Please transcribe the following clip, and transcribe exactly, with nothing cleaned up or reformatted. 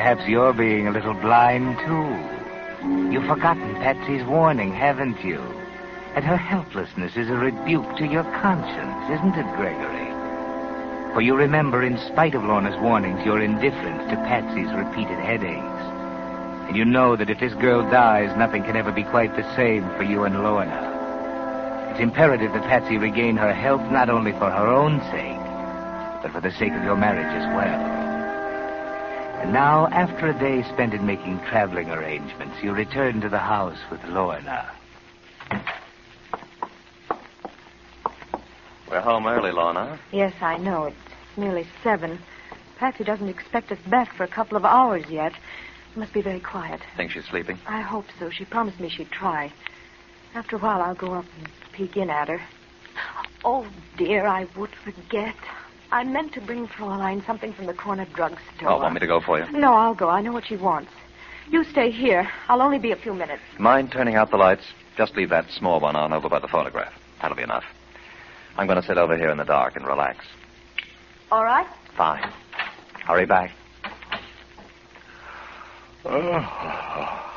perhaps you're being a little blind, too. You've forgotten Patsy's warning, haven't you? And her helplessness is a rebuke to your conscience, isn't it, Gregory? For you remember, in spite of Lorna's warnings, you're indifferent to Patsy's repeated headaches. And you know that if this girl dies, nothing can ever be quite the same for you and Lorna. It's imperative that Patsy regain her health not only for her own sake, but for the sake of your marriage as well. And now, after a day spent in making traveling arrangements, you return to the house with Lorna. We're home early, Lorna. Yes, I know. It's nearly seven. Patsy doesn't expect us back for a couple of hours yet. It must be very quiet. Think she's sleeping? I hope so. She promised me she'd try. After a while, I'll go up and peek in at her. Oh, dear, I would forget. I meant to bring Fraulein something from the corner drugstore. Oh, want me to go for you? No, I'll go. I know what she wants. You stay here. I'll only be a few minutes. Mind turning out the lights? Just leave that small one on over by the phonograph. That'll be enough. I'm going to sit over here in the dark and relax. All right. Fine. Hurry back. Oh.